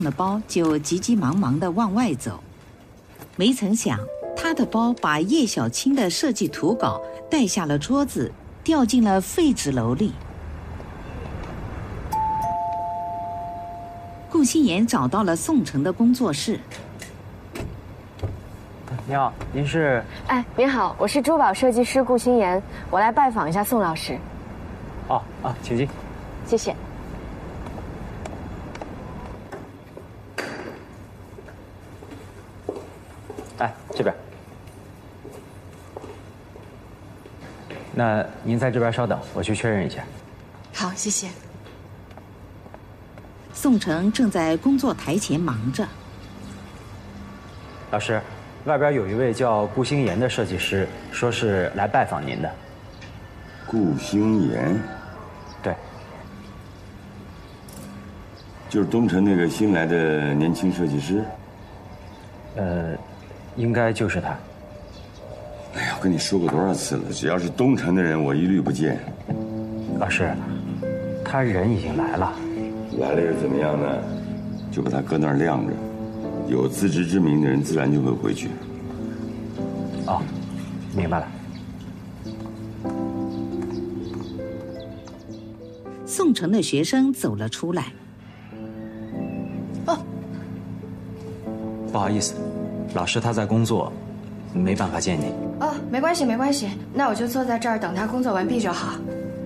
的包就急急忙忙地往外走，没曾想他的包把叶小青的设计图稿带下了桌子，掉进了废纸篓里。顾心妍找到了宋城的工作室。 你好，您是？ 哎，您好，我是珠宝设计师顾心妍，我来拜访一下宋老师。 哦，请进。 谢谢。 哎，这边。那您在这边稍等，我去确认一下。 好，谢谢。 宋城正在工作台前忙着。 老师，外边有一位叫顾星妍的设计师，说是来拜访您的。 顾星妍， 对， 就是东城那个新来的年轻设计师。 应该就是他。 哎呀，我跟你说过多少次了，只要是东城的人，我一律不见。 老师，他人已经来了。 来了又怎么样呢？就把他搁那儿晾着，有自知之明的人自然就会回去。 哦，明白了。 宋城的学生走了出来。 不好意思，老师他在工作，没办法见你。 哦，没关系，没关系，那我就坐在这儿等他工作完毕就好。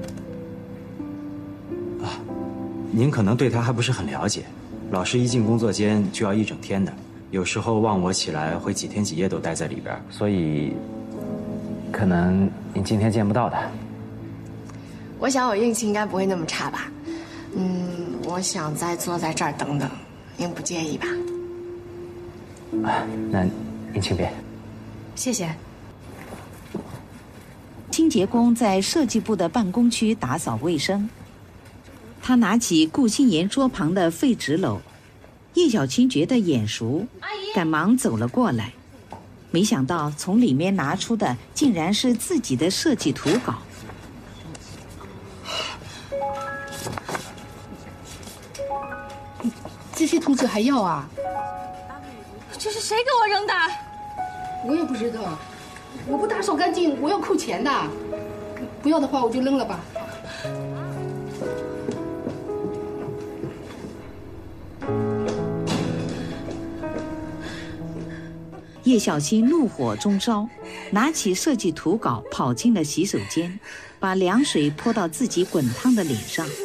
您可能对他还不是很了解，老师一进工作间就要一整天的，有时候忘我起来会几天几夜都待在里边，所以可能您今天见不到他。 我想我运气应该不会那么差吧。我想再坐在这儿等等，您不介意吧？ 那您请便。 谢谢。 清洁工在设计部的办公区打扫卫生，他拿起顾心妍桌旁的废纸篓，叶小青觉得眼熟，赶忙走了过来，没想到从里面拿出的竟然是自己的设计图稿。 这些图纸还要啊？ 这是谁给我扔的？ 我也不知道，我不打扫干净，我要扣钱的。不要的话，我就扔了吧。 叶小青怒火中烧，拿起设计图稿跑进了洗手间，把凉水泼到自己滚烫的脸上。